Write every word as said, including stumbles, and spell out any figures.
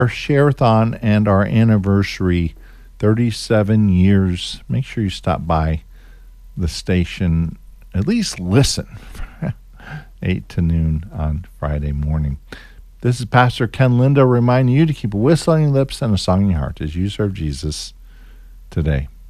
our Share-a-thon and our anniversary, thirty-seven years. Make sure you stop by the station, at least listen, eight to noon on Friday morning. This is Pastor Ken Lindo reminding you to keep a whistle on your lips and a song in your heart as you serve Jesus today.